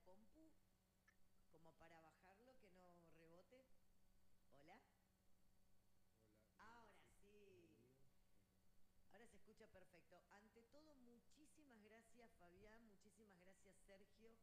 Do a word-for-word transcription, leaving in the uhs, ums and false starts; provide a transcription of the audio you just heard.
compu como para bajarlo, que no rebote. Hola. Hola, yo Ahora sí, ¿me sí. oyen? Ahora se escucha perfecto. Ante todo, muchísimas gracias Fabián, muchísimas gracias Sergio